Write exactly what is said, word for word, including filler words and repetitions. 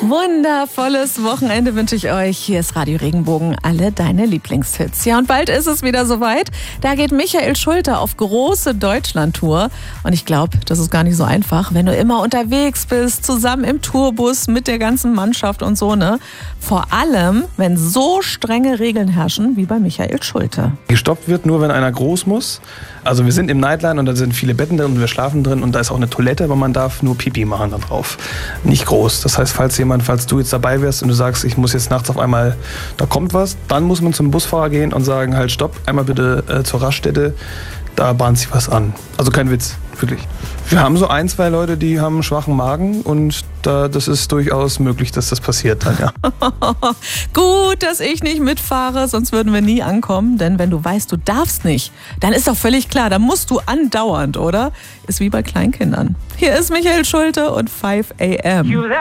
Wundervolles Wochenende wünsche ich euch. Hier ist Radio Regenbogen, alle deine Lieblingshits. Ja, und bald ist es wieder soweit. Da geht Michael Schulte auf große Deutschlandtour. Und ich glaube, das ist gar nicht so einfach, wenn du immer unterwegs bist, zusammen im Tourbus mit der ganzen Mannschaft und so, ne? Vor allem, wenn so strenge Regeln herrschen wie bei Michael Schulte. Gestoppt wird nur, wenn einer groß muss. Also wir sind im Nightline und da sind viele Betten drin und wir schlafen drin und da ist auch eine Toilette, aber man darf nur Pipi machen da drauf. Nicht groß. Das heißt, falls jemand, falls du jetzt dabei wärst und du sagst, ich muss jetzt nachts auf einmal, da kommt was, dann muss man zum Busfahrer gehen und sagen, halt stopp, einmal bitte äh, zur Raststätte, da bahnt sich was an. Also kein Witz, wirklich. Wir haben so ein, zwei Leute, die haben einen schwachen Magen und da, das ist durchaus möglich, dass das passiert dann, ja. Gut, dass ich nicht mitfahre, sonst würden wir nie ankommen. Denn wenn du weißt, du darfst nicht, dann ist doch völlig klar, dann musst du andauernd, oder? Ist wie bei Kleinkindern. Hier ist Michael Schulte und five a m